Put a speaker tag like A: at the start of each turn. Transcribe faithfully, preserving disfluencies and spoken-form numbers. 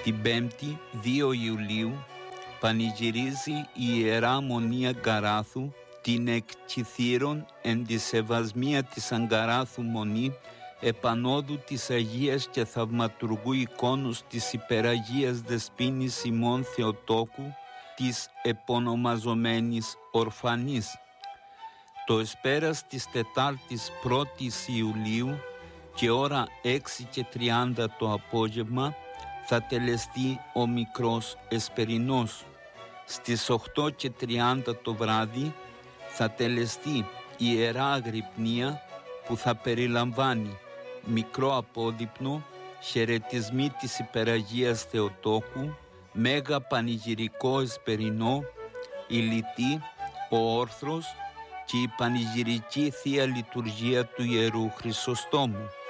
A: Την Πέμπτη, δύο Ιουλίου, πανηγυρίζει η Ιερά Μονή Αγκαράθου την εκ Κιθήρων εν τη σεβασμία της Αγκαράθου Μονή επανόδου της Αγίας και Θαυματουργού εικόνους της Υπεραγίας Δεσποίνης ημών Θεοτόκου της επωνομαζομένης Ορφανής. Το εσπέρας της Τετάρτης πρώτης Ιουλίου και ώρα έξι και τριάντα το απόγευμα θα τελεστεί ο μικρός εσπερινός. Στις οκτώ και τριάντα το βράδυ θα τελεστεί η Ιερά Αγρυπνία που θα περιλαμβάνει μικρό απόδειπνο, χαιρετισμοί της Υπεραγίας Θεοτόκου, μέγα πανηγυρικό εσπερινό, η λυτή, ο όρθρος και η πανηγυρική Θεία Λειτουργία του Ιερού Χρυσοστόμου.